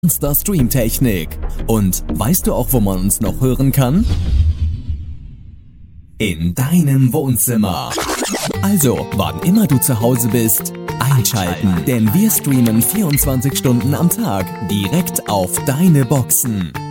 Monster Streamtechnik. Und weißt du auch, wo man uns noch hören kann? In deinem Wohnzimmer. Also, wann immer du zu Hause bist, einschalten, denn wir streamen 24 Stunden am Tag direkt auf deine Boxen.